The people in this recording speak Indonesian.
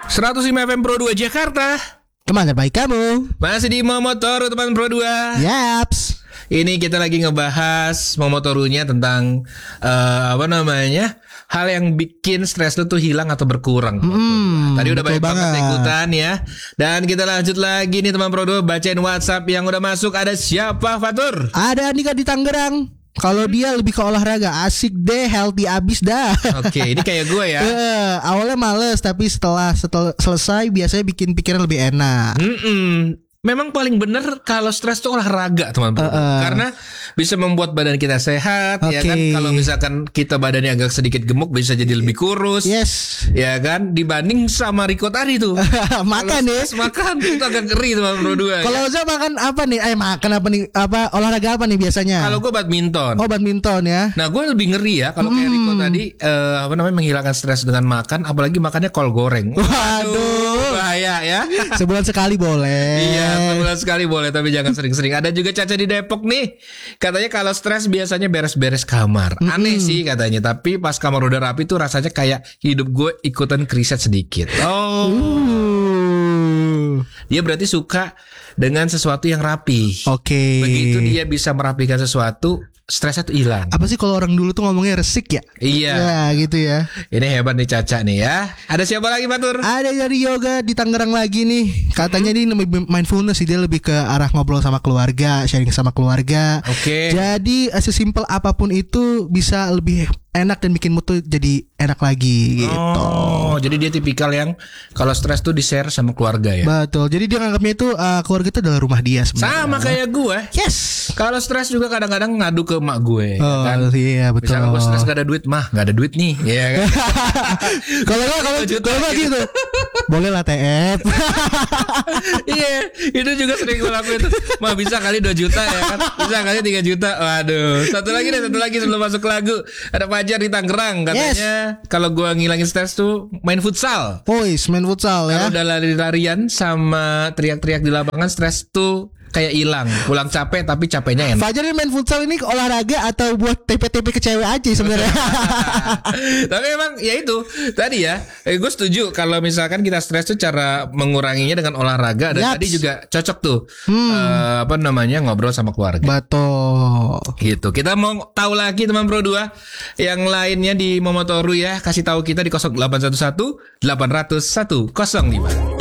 105 FM Pro 2 Jakarta. Teman terbaik kamu. Masih di Momotoru teman Pro 2. Yaps. Ini kita lagi ngebahas Momotorunya tentang hal yang bikin stres lu tuh hilang atau berkurang. Tadi udah banyak banget ikutan ya. Dan kita lanjut lagi nih teman Pro 2, bacain WhatsApp yang udah masuk. Ada siapa, Fatur? Ada Andika di Tangerang. Kalau dia lebih ke olahraga, asik deh, healthy abis dah. Oke, ini kayak gue ya. Awalnya males, tapi setelah selesai biasanya bikin pikiran lebih enak. Memang paling bener kalau stres tuh olahraga teman-teman, karena bisa membuat badan kita sehat, ya kan. Kalau misalkan kita badannya agak sedikit gemuk, bisa jadi lebih kurus, ya kan. Dibanding sama Riko tadi tuh makan ya, makan itu agak ngeri teman-teman berdua. Kalau saya makan apa nih? Makan apa nih? Olahraga apa nih biasanya? Kalau gue badminton. Oh, badminton ya. Nah, gue lebih ngeri ya kalau kayak Riko tadi, menghilangkan stres dengan makan, apalagi makannya kol goreng. Waduh, bahaya ya. Sebulan sekali boleh. Iya, sebulan sekali boleh, tapi jangan sering-sering. Ada juga Caca di Depok nih. Katanya kalau stres biasanya beres-beres kamar. Aneh sih katanya, tapi pas kamar udah rapi tuh rasanya kayak hidup gue ikutan kriset sedikit. Dia berarti suka dengan sesuatu yang rapi. Oke. Begitu dia bisa merapikan sesuatu, stresnya tuh hilang. Apa sih kalau orang dulu tuh ngomongnya resik ya? Iya. Ya gitu ya. Ini hebat nih Caca nih ya. Ada siapa lagi, Batur? Ada dari Yoga di Tangerang lagi nih. Katanya ini mindfulness sih, dia lebih ke arah ngobrol sama keluarga, sharing sama keluarga. Oke. Jadi sesimpel apapun itu bisa lebih enak dan bikin mood tuh jadi enak lagi gitu. Oh, jadi dia tipikal yang kalau stres tuh di-share sama keluarga ya. Betul. Jadi dia nganggapnya itu keluarga itu adalah rumah dia sebenarnya. Sama kayak gue. Yes. Kalau stres juga kadang-kadang ngadu ke emak gue. Oh, kan? iya betul. Misalkan gue stres gak ada duit, mah gak ada duit nih, ya kan? Kalau gitu, boleh lah TF. Iya, itu juga sering gue lakuin tuh. Mah bisa kali 2 juta ya kan? Bisa kali 3 juta. Waduh. Satu lagi sebelum masuk lagu. Ada Fajar di Tangerang katanya, kalau gue ngilangin stres tuh main futsal. Main futsal ya. Kalau udah lari-larian sama teriak-teriak di lapangan, stres tuh kayak hilang. Pulang capek tapi capeknya enak. Fajar ini main futsal ini olahraga atau buat TP-TP ke cewek aja sebenarnya. Tapi emang ya itu tadi ya, gue setuju kalau misalkan kita stres tuh cara menguranginya dengan olahraga. Dan tadi juga cocok tuh ngobrol sama keluarga. Betul. Gitu. Kita mau tahu lagi teman Pro 2 yang lainnya di Momotoru ya. Kasih tahu kita di 0811 800 105.